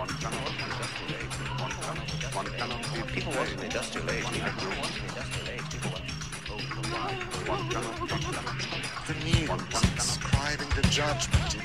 People wasn't industrial age. The needles inscribing the judgment in